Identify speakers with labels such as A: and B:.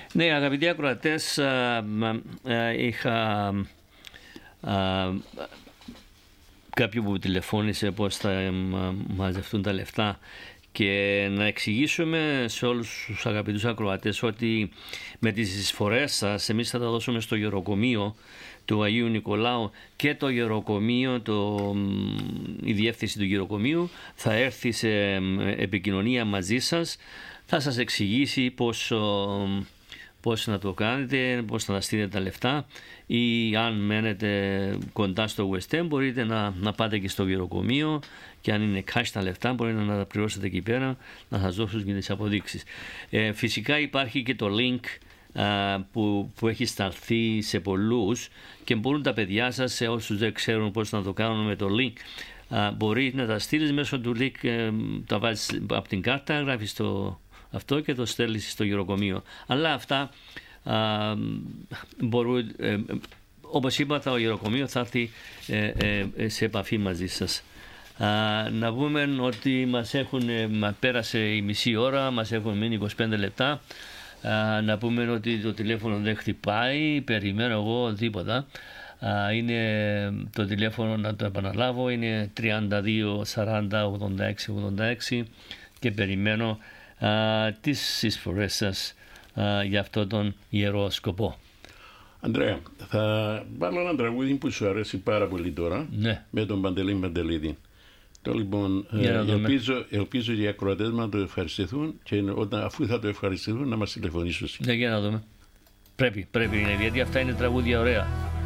A: Ναι, αγαπητοί ακροατές, είχα κάποιον που τηλεφώνησε πώς θα μαζευτούν τα λεφτά, και να εξηγήσουμε σε όλους τους αγαπητούς ακροατές ότι με τις εισφορές σας εμείς θα τα δώσουμε στο γεροκομείο του Αγίου Νικολάου, και το γεροκομείο, η διεύθυνση του γεροκομείου θα έρθει σε επικοινωνία μαζί σας, θα σας εξηγήσει πώς να το κάνετε, πώς να στείλετε τα λεφτά, ή αν μένετε κοντά στο West End μπορείτε να πάτε και στο γεροκομείο, και αν είναι cash τα λεφτά μπορείτε να τα πληρώσετε εκεί πέρα, να σας δώσουν και τις αποδείξεις. Φυσικά υπάρχει και το link που έχει σταλθεί σε πολλούς, και μπορούν τα παιδιά σας, σε όσους δεν ξέρουν πώς να το κάνουν με το link, μπορεί να τα στείλεις μέσω του link, τα βάζεις από την κάρτα, γράφεις αυτό και το στέλνεις στο γεροκομείο. Αλλά αυτά μπορούν, όπως είπα, το γεροκομείο θα έρθει σε επαφή μαζί σας. Να πούμε ότι πέρασε η μισή ώρα, μας έχουν μείνει 25 λεπτά. Να πούμε ότι το τηλέφωνο δεν χτυπάει, περιμένω εγώ τίποτα. Είναι το τηλέφωνο, να το επαναλάβω, είναι 32 40 86 86, και περιμένω τις εισφορές σας για αυτόν τον ιερό σκοπό.
B: Αντρέα, θα βάλω ένα τραγούδι που σου αρέσει πάρα πολύ τώρα,
A: ναι,
B: με τον Παντελή Παντελίδη. Το λοιπόν, ελπίζω οι ακροατές να το ευχαριστηθούν, και αφού θα το ευχαριστηθούν να μας τηλεφωνήσουν.
A: Ναι, για να δούμε. Πρέπει, γιατί αυτά είναι τραγούδια ωραία.